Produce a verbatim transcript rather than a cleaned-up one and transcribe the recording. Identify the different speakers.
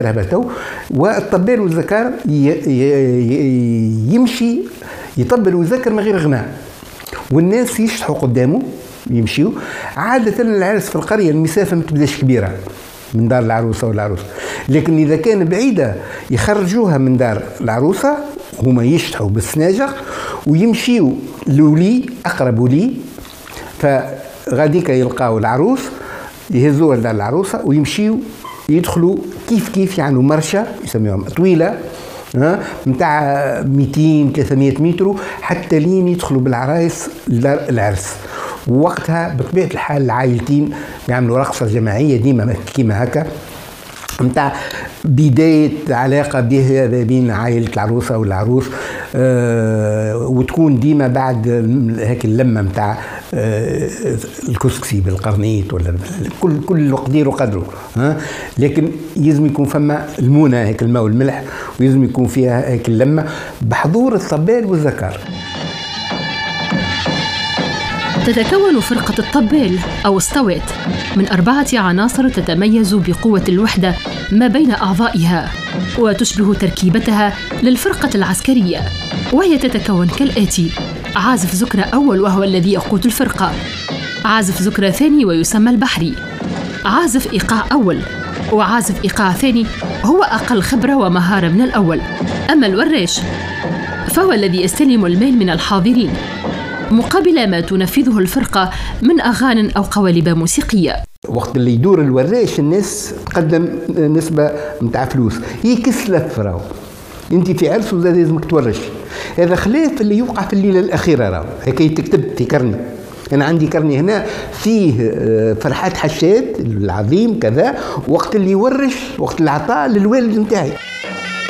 Speaker 1: رهبته. والطبال والذكر يمشي يطبل ويذكر من غير غناء، والناس يشطحوا قدامه يمشيوا. عادة العرس في القرية المسافة ما تبداش كبيرة من دار العروسة والعروس، لكن إذا كان بعيدة يخرجوها من دار العروسة هما يشطحوا بالسناجق ويمشيوا لولي أقرب ولي، فغاديك يلقاو العروس يهزوها لدار العروسة ويمشيوا يدخلوا كيف كيف يعني مرشة يسميهم طويلة متاع مئتين ثلاثمئة متر حتى لين يدخلوا بالعرايس لدار العرس. ووقتها بطبيعة الحال العائلتين يعملوا رقصة جماعية ديما كيما هكا متاع بداية علاقة بين عائلة العروسة والعروس، أه وتكون ديما بعد هيك اللمة متاع أه الكسكسي بالقرنيط ولا كل كل قدير وقدره. ها لكن يلزم يكون فما المونة هيك الماء والملح، ويلزم يكون فيها هيك اللمة بحضور الطبال والذكر.
Speaker 2: تتكون فرقة الطبال أو الصوات من أربعة عناصر تتميز بقوة الوحدة ما بين أعضائها، وتشبه تركيبتها للفرقة العسكرية، وهي تتكون كالآتي: عازف ذكرى أول وهو الذي يقود الفرقة، عازف ذكرى ثاني ويسمى البحري، عازف إيقاع أول، وعازف إيقاع ثاني هو أقل خبرة ومهارة من الأول. أما الوراش فهو الذي يستلم المال من الحاضرين مقابل ما تنفذه الفرقة من أغاني أو قوالب موسيقية.
Speaker 1: وقت اللي يدور الوراش الناس تقدم نسبة متاع فلوس يكس لف راهو، انت في عرس وزاد لازمك تورش. هذا خلاف اللي يوقع في الليلة الأخيرة راهو، هيك تكتب في كرني. أنا عندي كرني هنا فيه فرحات حشاد العظيم كذا، وقت اللي يورش وقت العطاء للوالد نتاعي.